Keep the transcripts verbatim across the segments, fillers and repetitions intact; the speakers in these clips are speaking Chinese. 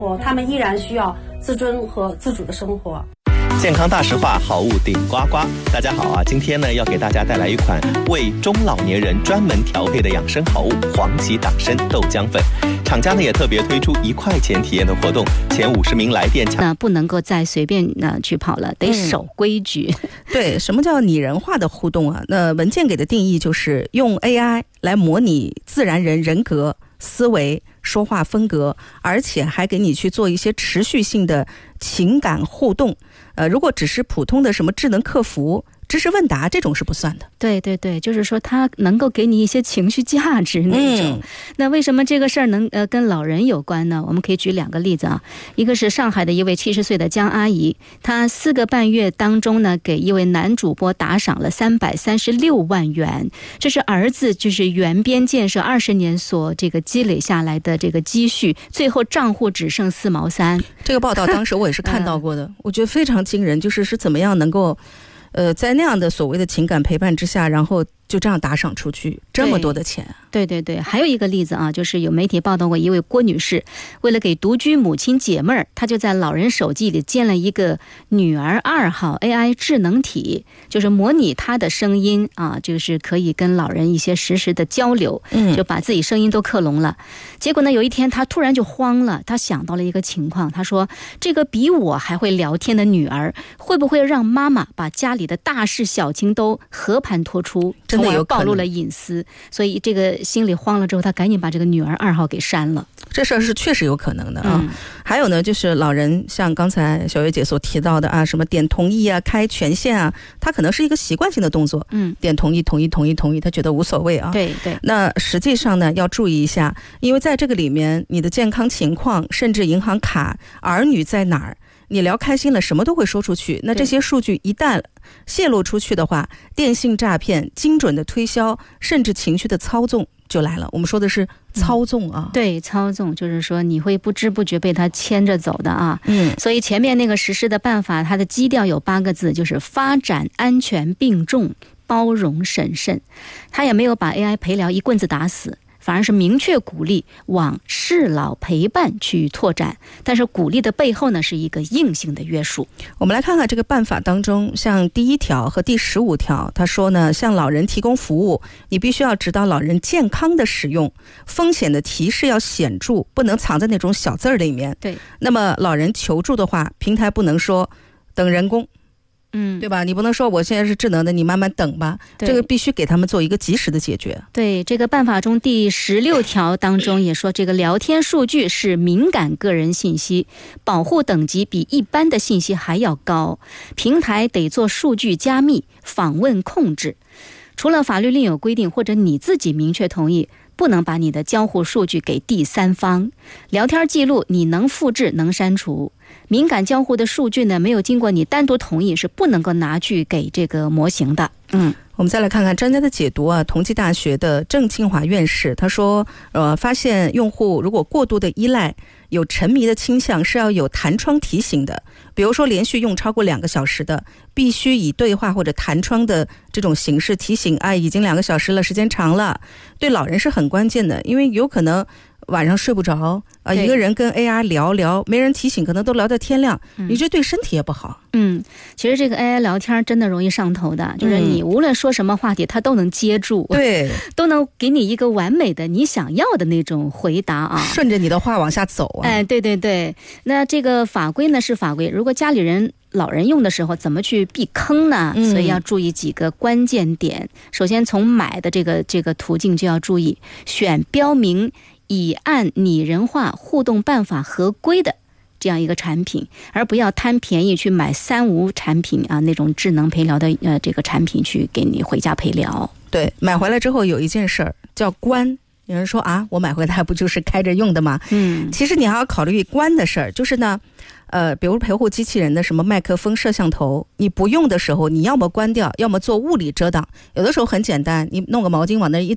活，他们依然需要自尊和自主的生活。 健康大实话，好物顶呱呱。大家好啊，今天呢要给大家带来一款为中老年人专门调配的养生好物——黄芪党参豆浆粉。厂家呢也特别推出一块钱体验的活动，前五十名来电抢。 那不能够再随便呢去跑了，得守规矩。 嗯、对，什么叫拟人化的互动啊？那文件给的定义就是用 A I 来模拟自然人人格、思维、说话风格，而且还给你去做一些持续性的情感互动。呃，如果只是普通的什么智能客服、知识问答，这种是不算的。 对对对，就是说它能够给你一些情绪价值那种。嗯、那为什么这个事儿能呃跟老人有关呢？我们可以举两个例子啊。一个是上海的一位七十岁的江阿姨，她四个半月当中呢，给一位男主播打赏了三百三十六万元，这是儿子就是援边建设二十年所这个积累下来的这个积蓄，最后账户只剩四毛三。 这个报道当时我也是看到过的，呃、我觉得非常惊人，就是是怎么样能够。呃，在那样的所谓的情感陪伴之下，然后就这样打赏出去这么多的钱。 对对对，还有一个例子啊，就是有媒体报道过一位郭女士，为了给独居母亲解闷儿，她就在老人手机里建了一个女儿二号 A I 智能体，就是模拟她的声音啊，就是可以跟老人一些实时的交流，嗯，就把自己声音都克隆了。结果呢，有一天她突然就慌了，她想到了一个情况，她说：“这个比我还会聊天的女儿，会不会让妈妈把家里的大事小情都和盘托出， 真的有暴露了隐私？”所以这个心里慌了之后，他赶紧把这个女儿二号给删了。 这事儿是确实有可能的啊。嗯、还有呢，就是老人像刚才小月姐所提到的啊，什么点同意啊、开权限啊，他可能是一个习惯性的动作。嗯，点同意、同意、同意、同意，他觉得无所谓啊。 对对。 那实际上呢，要注意一下，因为在这个里面，你的健康情况，甚至银行卡、儿女在哪儿。你聊开心了，什么都会说出去。那这些数据一旦泄露出去的话，电信诈骗、精准的推销，甚至情绪的操纵就来了。我们说的是操纵啊， 嗯、对，操纵就是说你会不知不觉被他牵着走的啊。嗯，所以前面那个实施的办法，它的基调有八个字，就是发展安全并重、包容审慎。他也没有把 A I 陪聊一棍子打死。反而是明确鼓励往适老陪伴去拓展，但是鼓励的背后呢是一个硬性的约束。 我们来看看这个办法当中，像第一条和第十五条，他说呢，向老人提供服务，你必须要指导老人健康的使用，风险的提示要显著，不能藏在那种小字儿里面。 对， 那么老人求助的话，平台不能说等人工。嗯，对吧？你不能说我现在是智能的，你慢慢等吧。这个必须给他们做一个及时的解决。 对，这个办法中第十六条当中也说，这个聊天数据是敏感个人信息，保护等级比一般的信息还要高，平台得做数据加密、访问控制。除了法律另有规定，或者你自己明确同意，不能把你的交互数据给第三方。聊天记录你能复制能删除，敏感交互的数据呢，没有经过你单独同意是不能够拿去给这个模型的。 嗯，我们再来看看专家的解读啊。同济大学的郑庆华院士他说，呃，发现用户如果过度的依赖，有沉迷的倾向，是要有弹窗提醒的。比如说连续用超过两个小时的，必须以对话或者弹窗的这种形式提醒，哎，已经两个小时了，时间长了。对老人是很关键的，因为有可能晚上睡不着啊，一个人跟 A I 聊聊，没人提醒，可能都聊到天亮，嗯、你这对身体也不好。 嗯，其实这个 A I 聊天真的容易上头的，就是你无论说什么话题，它都能接住， 对， 都能给你一个完美的你想要的那种回答啊， 顺着你的话往下走啊。 哎，对对对，那这个法规呢是法规，如果家里人老人用的时候怎么去避坑呢？所以要注意几个关键点。嗯、首先从买的这个这个途径就要注意，选标明以按拟人化互动办法合规的这样一个产品，而不要贪便宜去买三无产品啊，那种智能陪聊的呃这个产品去给你回家陪聊。 对，买回来之后有一件事儿叫关。有人说啊，我买回来不就是开着用的吗？嗯，其实你还要考虑关的事儿，就是呢，呃，比如陪护机器人的什么麦克风、摄像头，你不用的时候，你要么关掉，要么做物理遮挡。有的时候很简单，你弄个毛巾往那一挡。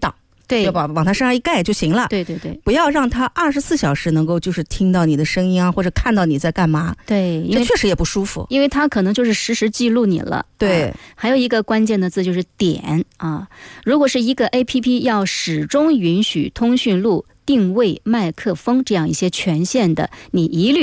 对， 就把往他身上一盖就行了。 对对对， 不要让他二十四小时能够就是听到你的声音啊，或者看到你在干嘛。 对，因为这确实也不舒服， 因为他可能就是实时记录你了。 对、 啊，还有一个关键的字就是点啊。如果是一个 A P P 要始终允许通讯录、定位、麦克风这样一些权限的，你一律